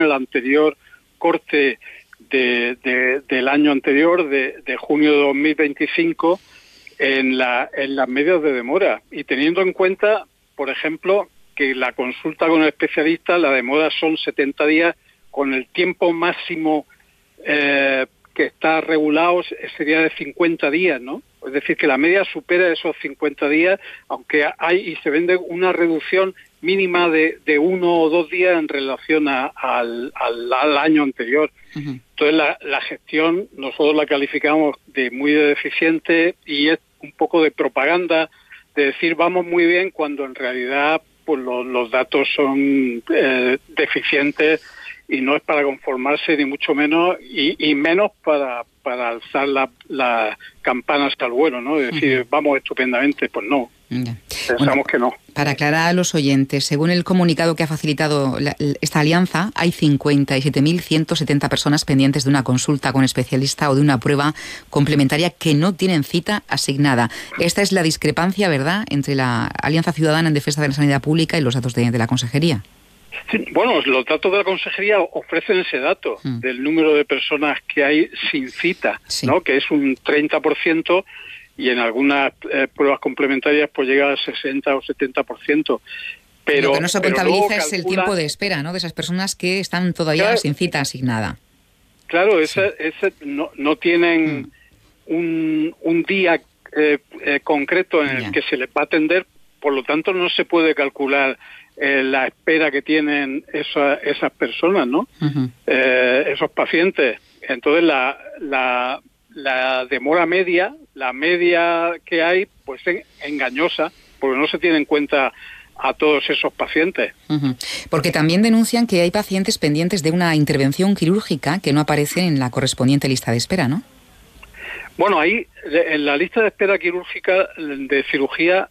el anterior corte del año anterior, de junio de 2025, en las medias de demora. Y teniendo en cuenta, por ejemplo, que la consulta con el especialista, la demora son 70 días, con el tiempo máximo que está regulado sería de 50 días, ¿no? Es decir, que la media supera esos 50 días, aunque hay y se vende una reducción mínima de 1 o 2 días en relación al año anterior. Uh-huh. Entonces, la gestión nosotros la calificamos de muy deficiente y es un poco de propaganda, de decir vamos muy bien, cuando en realidad pues los datos son deficientes, y no es para conformarse ni mucho menos, y menos para alzar las campanas al vuelo, ¿no? Es decir, vamos estupendamente, pues no. Pensamos que no. Para aclarar a los oyentes, según el comunicado que ha facilitado esta alianza, hay 57.170 personas pendientes de una consulta con especialista o de una prueba complementaria que no tienen cita asignada. Esta es la discrepancia, ¿verdad?, entre la Alianza Ciudadana en Defensa de la Sanidad Pública y los datos de la Consejería. Sí, bueno, los datos de la Consejería ofrecen ese dato del número de personas que hay sin cita, sí, ¿no? Que es un 30%, y en algunas pruebas complementarias pues llega al 60 o 70%. Pero lo que no se contabiliza es el tiempo de espera, ¿no?, de esas personas que están todavía sin cita asignada. Claro, no tienen un día concreto en el que se les va a atender, por lo tanto no se puede calcular la espera que tienen esas personas, ¿no? Uh-huh. Esos pacientes. Entonces la demora media, la media que hay, pues es engañosa, porque no se tiene en cuenta a todos esos pacientes. Uh-huh. Porque también denuncian que hay pacientes pendientes de una intervención quirúrgica que no aparecen en la correspondiente lista de espera, ¿no? Bueno, ahí en la lista de espera quirúrgica de cirugía,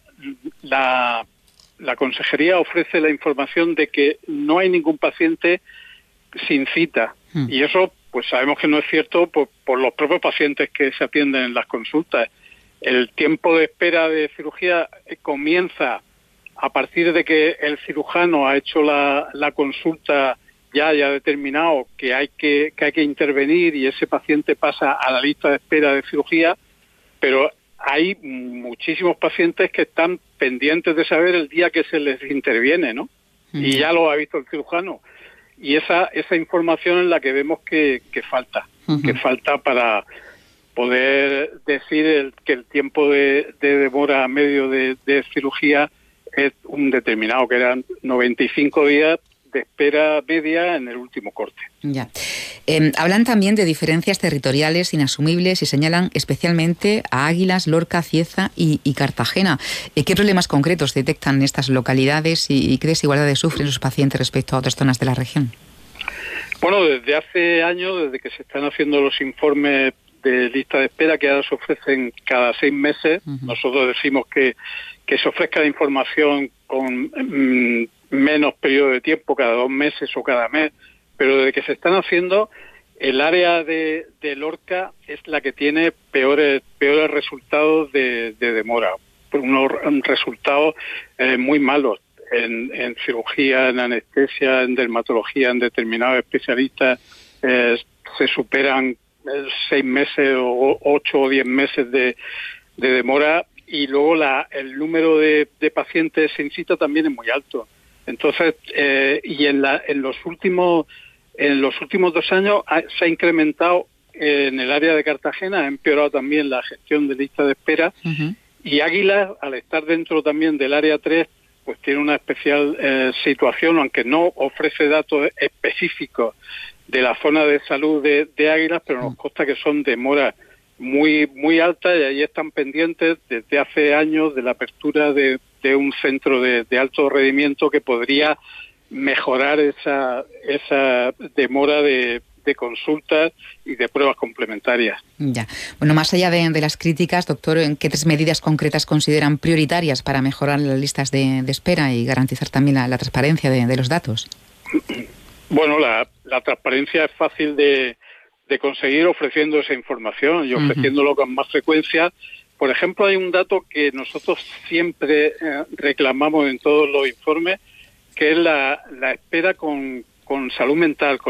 la Consejería ofrece la información de que no hay ningún paciente sin cita. Y eso, pues sabemos que no es cierto por los propios pacientes que se atienden en las consultas. El tiempo de espera de cirugía comienza a partir de que el cirujano ha hecho la consulta, ya haya determinado que hay que intervenir, y ese paciente pasa a la lista de espera de cirugía, pero hay muchísimos pacientes que están pendientes de saber el día que se les interviene, ¿no? Y ya lo ha visto el cirujano. Y esa información es la que vemos que falta, que falta para poder decir que el tiempo de demora medio de cirugía es un determinado, que eran 95 días de espera media en el último corte. Ya. Hablan también de diferencias territoriales inasumibles y señalan especialmente a Águilas, Lorca, Cieza y Cartagena. ¿Qué problemas concretos detectan estas localidades y qué desigualdades sufren sus pacientes respecto a otras zonas de la región? Bueno, desde hace años, desde que se están haciendo los informes de lista de espera, que ahora se ofrecen cada 6 meses, nosotros decimos que se ofrezca la información con menos periodo de tiempo, cada 2 meses o cada mes, pero desde que se están haciendo, el área de Lorca es la que tiene peores resultados de demora, unos resultados muy malos en cirugía, en anestesia, en dermatología, en determinados especialistas, se superan 6 meses o 8 o 10 meses de demora, y luego el número de pacientes sin cita también es muy alto. Entonces, y en los últimos 2 años se ha incrementado en el área de Cartagena, ha empeorado también la gestión de lista de espera, y Águilas, al estar dentro también del área 3, pues tiene una especial situación, aunque no ofrece datos específicos de la zona de salud de Águilas, pero nos consta que son demoras muy muy altas, y ahí están pendientes desde hace años de la apertura de un centro de alto rendimiento que podría mejorar esa demora de consultas y de pruebas complementarias. Ya. Bueno, más allá de las críticas, doctor, ¿en qué 3 medidas concretas consideran prioritarias para mejorar las listas de espera y garantizar también la transparencia de los datos? Bueno, la transparencia es fácil de conseguir ofreciendo esa información y ofreciéndolo con más frecuencia. Por ejemplo, hay un dato que nosotros siempre reclamamos en todos los informes, que es la espera con con salud mental,